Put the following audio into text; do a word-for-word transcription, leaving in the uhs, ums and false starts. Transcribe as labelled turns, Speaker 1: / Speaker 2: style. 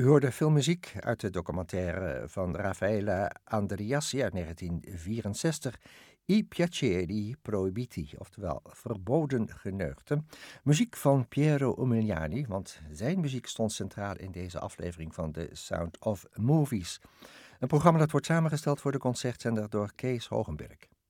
Speaker 1: U hoorde filmmuziek uit de documentaire van Raffaele Andreassi uit negentien vierenzestig, I piaceri proibiti, oftewel verboden geneugten. Muziek van Piero Umiliani, want zijn muziek stond centraal in deze aflevering van The Sound of Movies. Een programma dat wordt samengesteld voor de concertzender door Kees Hogenberg.